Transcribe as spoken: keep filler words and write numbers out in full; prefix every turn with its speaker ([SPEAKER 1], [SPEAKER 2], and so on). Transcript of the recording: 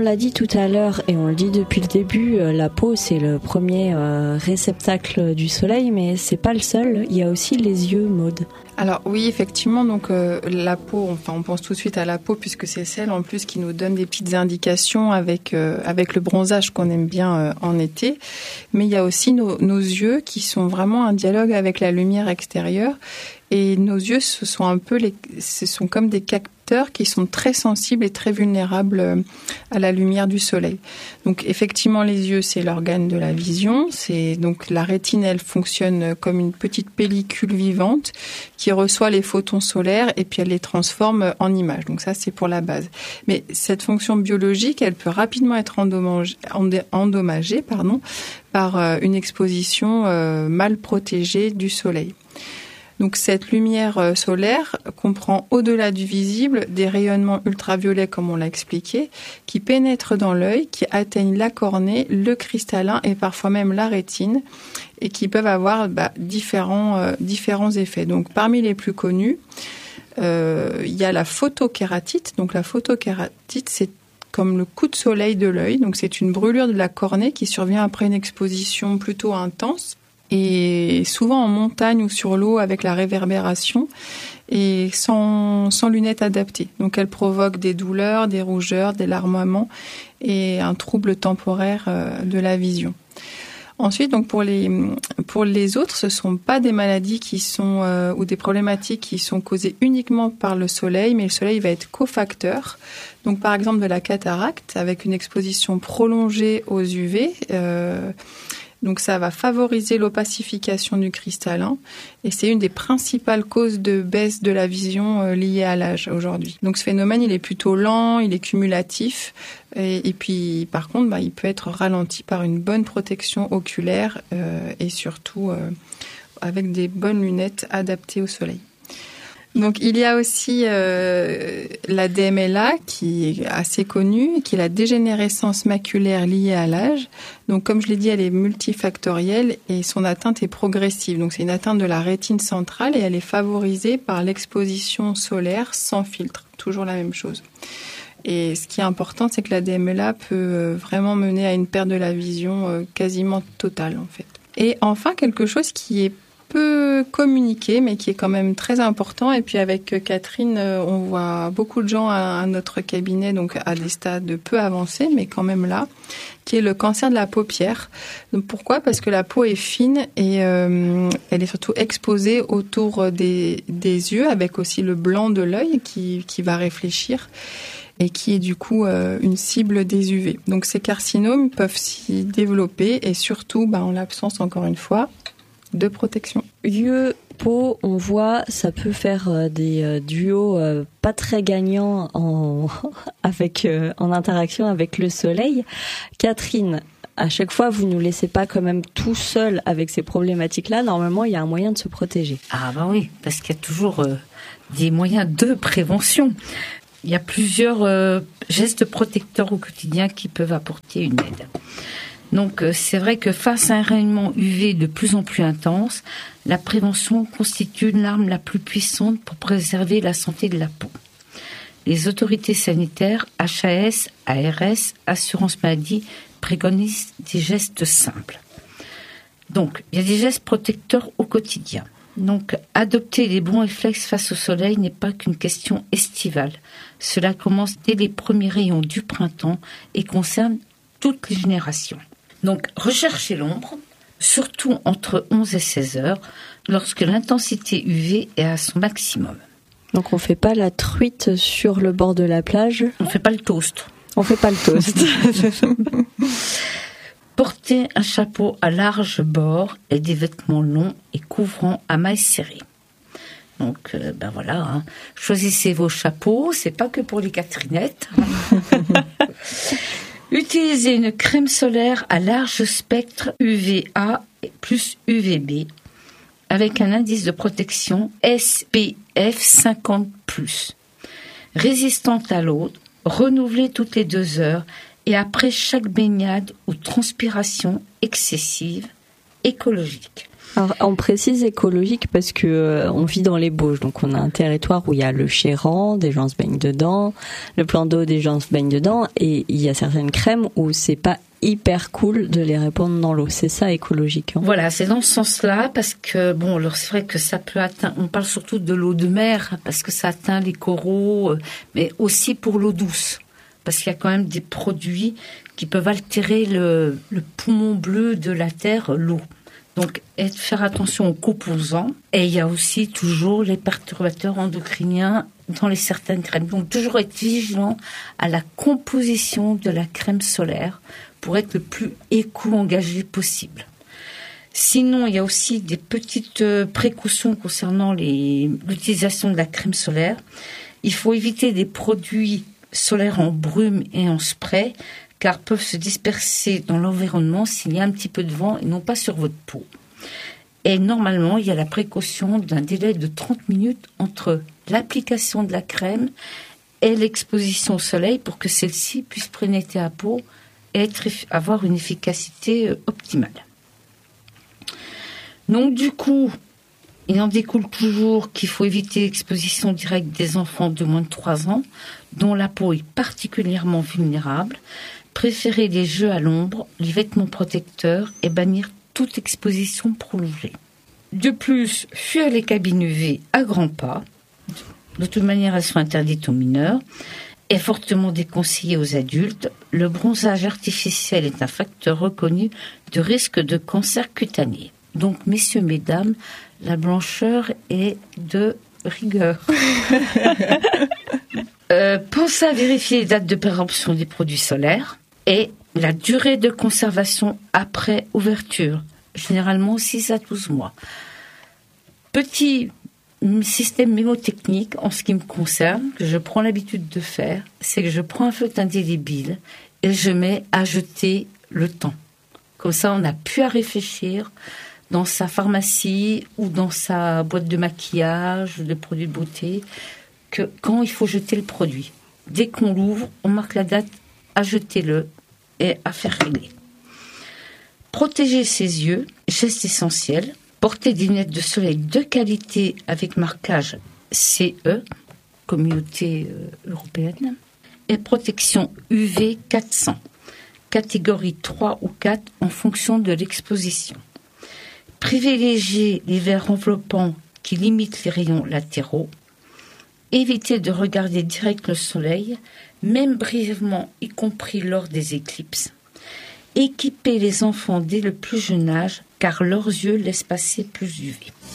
[SPEAKER 1] l'a dit tout à l'heure et on le dit depuis le début, la peau c'est le premier euh, réceptacle du soleil, mais c'est pas le seul. Il y a aussi les yeux, Maude.
[SPEAKER 2] Alors oui, effectivement, donc euh, la peau, enfin on pense tout de suite à la peau puisque c'est celle en plus qui nous donne des petites indications avec euh, avec le bronzage qu'on aime bien euh, en été. Mais il y a aussi nos, nos yeux qui sont vraiment un dialogue avec la lumière extérieure. Et nos yeux, ce sont un peu les, ce sont comme des capteurs qui sont très sensibles et très vulnérables à la lumière du soleil. Donc effectivement, les yeux, c'est l'organe de la vision. C'est donc la rétine, elle fonctionne comme une petite pellicule vivante qui reçoit les photons solaires et puis elle les transforme en images. Donc ça, c'est pour la base. Mais cette fonction biologique, elle peut rapidement être endommagée, endommagée pardon, par une exposition mal protégée du soleil. Donc cette lumière solaire comprend au-delà du visible des rayonnements ultraviolets, comme on l'a expliqué, qui pénètrent dans l'œil, qui atteignent la cornée, le cristallin et parfois même la rétine, et qui peuvent avoir bah, différents, euh, différents effets. Donc parmi les plus connus, euh, il y a la photokératite. Donc la photokératite, c'est comme le coup de soleil de l'œil. Donc c'est une brûlure de la cornée qui survient après une exposition plutôt intense. Et souvent en montagne ou sur l'eau avec la réverbération et sans, sans lunettes adaptées. Donc elle provoque des douleurs, des rougeurs, des larmoiements et un trouble temporaire de la vision. Ensuite, donc pour les pour les autres, ce sont pas des maladies qui sont euh, ou des problématiques qui sont causées uniquement par le soleil, mais le soleil va être cofacteur. Donc par exemple de la cataracte avec une exposition prolongée aux U V. Euh, Donc ça va favoriser l'opacification du cristallin et c'est une des principales causes de baisse de la vision euh, liée à l'âge aujourd'hui. Donc ce phénomène, il est plutôt lent, il est cumulatif et, et puis par contre, bah, il peut être ralenti par une bonne protection oculaire euh, et surtout euh, avec des bonnes lunettes adaptées au soleil. Donc il y a aussi euh, la D M L A qui est assez connue, qui est la dégénérescence maculaire liée à l'âge. Donc comme je l'ai dit, elle est multifactorielle et son atteinte est progressive. Donc c'est une atteinte de la rétine centrale et elle est favorisée par l'exposition solaire sans filtre. Toujours la même chose. Et ce qui est important, c'est que la D M L A peut vraiment mener à une perte de la vision quasiment totale en fait. Et enfin quelque chose qui est peu communiqué, mais qui est quand même très important. Et puis avec Catherine, on voit beaucoup de gens à notre cabinet, donc à des stades peu avancés, mais quand même là, qui est le cancer de la paupière. Donc pourquoi ? Parce que la peau est fine et euh, elle est surtout exposée autour des, des yeux, avec aussi le blanc de l'œil qui, qui va réfléchir et qui est du coup euh, une cible des U V. Donc ces carcinomes peuvent s'y développer et surtout, bah, en l'absence, encore une fois, de protection.
[SPEAKER 1] Yeux, peau, on voit, ça peut faire euh, des euh, duos euh, pas très gagnants en, avec, euh, en interaction avec le soleil. Catherine, à chaque fois, vous nous laissez pas quand même tout seul avec ces problématiques-là. Normalement, il y a un moyen de se protéger.
[SPEAKER 3] Ah bah oui, parce qu'il y a toujours euh, des moyens de prévention. Il y a plusieurs euh, gestes protecteurs au quotidien qui peuvent apporter une aide. Donc c'est vrai que face à un rayonnement U V de plus en plus intense, la prévention constitue l'arme la plus puissante pour préserver la santé de la peau. Les autorités sanitaires, H A S, A R S, Assurance Maladie préconisent des gestes simples. Donc il y a des gestes protecteurs au quotidien. Donc adopter les bons réflexes face au soleil n'est pas qu'une question estivale. Cela commence dès les premiers rayons du printemps et concerne toutes les générations. Donc, recherchez l'ombre, surtout entre onze et seize heures, lorsque l'intensité U V est à son maximum.
[SPEAKER 1] Donc, on ne fait pas la truite sur le bord de la plage.
[SPEAKER 3] On ne fait pas le toast.
[SPEAKER 1] On ne fait pas le toast.
[SPEAKER 3] Portez un chapeau à large bord et des vêtements longs et couvrants à mailles serrées. Donc, euh, ben voilà, hein. Choisissez vos chapeaux, c'est pas que pour les Catherinettes. Utilisez une crème solaire à large spectre U V A plus U V B avec un indice de protection S P F cinquante plus. Résistante à l'eau, renouvelée toutes les deux heures et après chaque baignade ou transpiration excessive, écologique.
[SPEAKER 1] Alors, on précise écologique parce que euh, on vit dans les Bauges, donc on a un territoire où il y a le Chéran, des gens se baignent dedans, le plan d'eau, des gens se baignent dedans, et il y a certaines crèmes où c'est pas hyper cool de les répandre dans l'eau. C'est ça écologique. Hein.
[SPEAKER 3] Voilà, c'est dans ce sens-là parce que bon, alors c'est vrai que ça peut atteindre. On parle surtout de l'eau de mer parce que ça atteint les coraux, mais aussi pour l'eau douce parce qu'il y a quand même des produits qui peuvent altérer le, le poumon bleu de la terre, l'eau. Donc, faire attention aux composants. Et il y a aussi toujours les perturbateurs endocriniens dans les certaines crèmes. Donc, toujours être vigilant à la composition de la crème solaire pour être le plus éco-engagé possible. Sinon, il y a aussi des petites précautions concernant les, l'utilisation de la crème solaire. Il faut éviter des produits solaires en brume et en spray, car peuvent se disperser dans l'environnement s'il y a un petit peu de vent et non pas sur votre peau. Et normalement, il y a la précaution d'un délai de trente minutes entre l'application de la crème et l'exposition au soleil pour que celle-ci puisse pénétrer la peau et être, avoir une efficacité optimale. Donc du coup, il en découle toujours qu'il faut éviter l'exposition directe des enfants de moins de trois ans, dont la peau est particulièrement vulnérable. Préférer les jeux à l'ombre, les vêtements protecteurs et bannir toute exposition prolongée. De plus, fuir les cabines U V à grands pas. De toute manière, elles sont interdites aux mineurs et fortement déconseillées aux adultes. Le bronzage artificiel est un facteur reconnu de risque de cancer cutané. Donc, messieurs, mesdames, la blancheur est de rigueur. euh, pensez à vérifier les dates de péremption des produits solaires. Et la durée de conservation après ouverture, généralement six à douze mois. Petit système mémotechnique en ce qui me concerne, que je prends l'habitude de faire, c'est que je prends un feutre indélébile et je mets à jeter le temps. Comme ça, on n'a plus à réfléchir dans sa pharmacie ou dans sa boîte de maquillage, de produits de beauté, que quand il faut jeter le produit. Dès qu'on l'ouvre, on marque la date, à jeter-le et à faire régler. Protéger ses yeux, geste essentiel. Porter des lunettes de soleil de qualité avec marquage C E, Communauté européenne. Et protection U V quatre cents, catégorie trois ou quatre en fonction de l'exposition. Privilégier les verres enveloppants qui limitent les rayons latéraux. Éviter de regarder direct le soleil, même brièvement, y compris lors des éclipses. Équiper les enfants dès le plus jeune âge, car leurs yeux laissent passer plus d'U V.